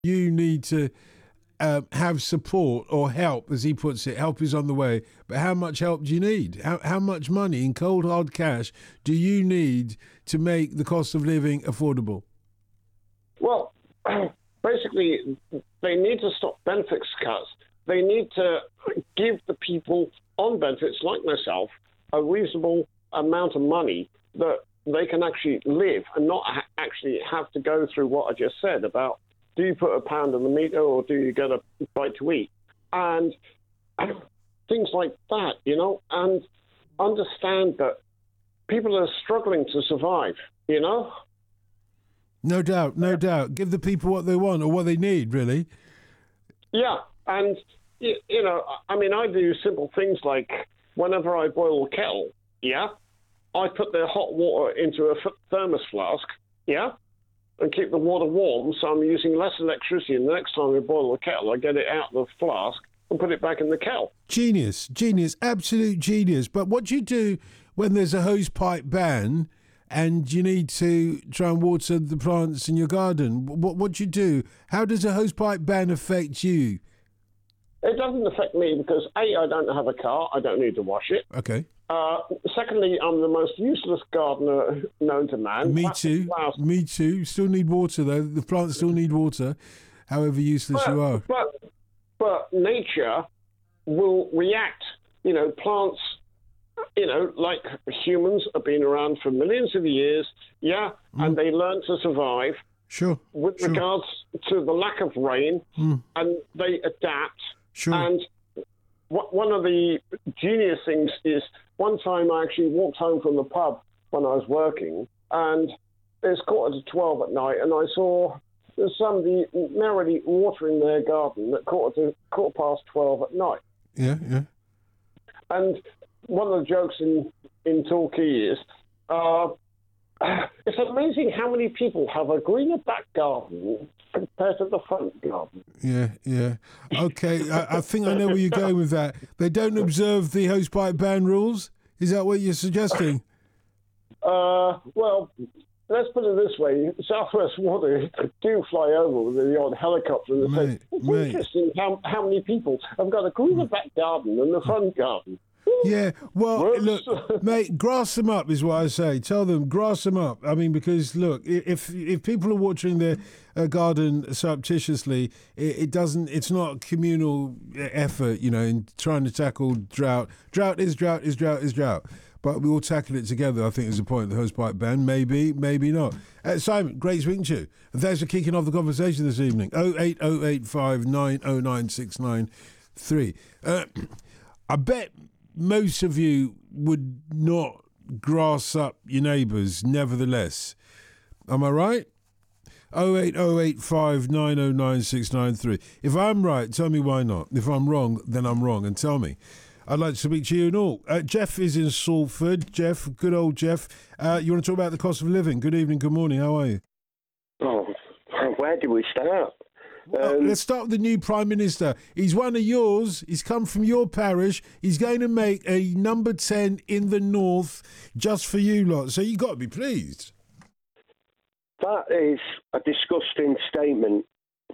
You need to have support or help, as he puts it. Help is on the way. But how much help do you need? How much money in cold hard cash do you need to make the cost of living affordable? Well, basically, they need to stop benefits cuts. They need to give the people on benefits, like myself, a reasonable amount of money that they can actually live and not actually have to go through what I just said about, do you put a pound on the meter or do you get a bite to eat? And things like that, and understand that people are struggling to survive, No doubt, no doubt. Give the people what they want or what they need, really. Yeah, and, I do simple things like whenever I boil a kettle, I put the hot water into a thermos flask, and keep the water warm, so I'm using less electricity, and the next time I boil the kettle, I get it out of the flask and put it back in the kettle. Genius, absolute genius. But what do you do when there's a hose pipe ban and you need to try and water the plants in your garden? What do you do? How does a hose pipe ban affect you? It doesn't affect me because, A, I don't have a car, I don't need to wash it. Okay. Secondly, I'm the most useless gardener known to man. Me too. Still need water, though. The plants still need water, however useless you are. But nature will react. Plants, like humans have been around for millions of years, and they learn to survive. Sure. With regards to the lack of rain, and they adapt. Sure. And one of the genius things is one time I actually walked home from the pub when I was working, and it's 11:45 at night, and I saw somebody merrily watering their garden at quarter past 12 at night. Yeah. And one of the jokes in Torquay is, it's amazing how many people have a greener back garden compared to the front garden. Yeah. Okay, I think I know where you're going with that. They don't observe the hosepipe ban rules? Is that what you're suggesting? Well, let's put it this way. Southwest Water do fly over with the odd helicopter and they say, it's interesting how many people have got a greener back garden than the front garden. Yeah, well, look, mate, grass them up is what I say. Tell them, grass them up. I mean, because, look, if people are watering their garden surreptitiously, it's not communal effort, in trying to tackle drought. Drought is drought. But we all tackle it together, I think is the point of the hosepipe ban. Maybe not. Simon, great speaking to you. And thanks for kicking off the conversation this evening. 08085 909 693. I bet most of you would not grass up your neighbours, nevertheless. Am I right? 08085 909 693. If I'm right, tell me why not. If I'm wrong, then I'm wrong, and tell me. I'd like to speak to you and all. Jeff is in Salford. Jeff, good old Jeff. You want to talk about the cost of living? Good evening, good morning. How are you? Oh, where do we start? Let's start with the new Prime Minister. He's one of yours. He's come from your parish. He's going to make a number 10 in the north just for you lot. So you've got to be pleased. That is a disgusting statement.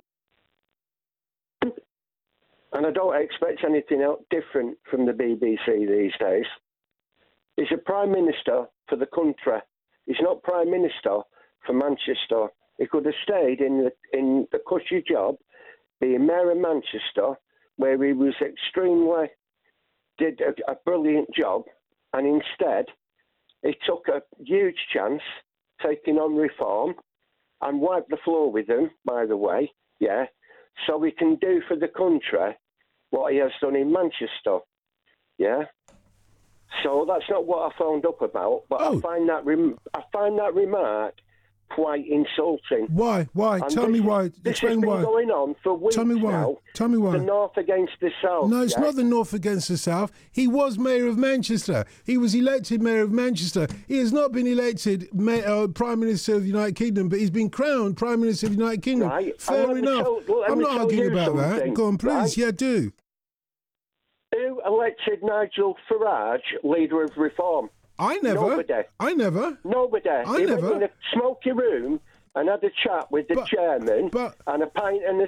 And I don't expect anything else different from the BBC these days. He's a Prime Minister for the country. He's not Prime Minister for Manchester. He could have stayed in the cushy job, being Mayor of Manchester, where he was did a brilliant job, and instead he took a huge chance taking on reform and wiped the floor with them, by the way, so he can do for the country what he has done in Manchester, So that's not what I phoned up about, but I find that remark quite insulting. Why? And Tell me why. This has been going on for weeks now. Tell me why. The North against the South. No, it's not the North against the South. He was Mayor of Manchester. He was elected Mayor of Manchester. He has not been elected Prime Minister of the United Kingdom, but he's been crowned Prime Minister of the United Kingdom. Right. Fair enough. I'm not arguing about that. Go on, please. Right? Yeah, do. Who elected Nigel Farage leader of Reform? I never. Nobody. I never. Nobody. He went in a smoky room and had a chat with the chairman but- and a pint and a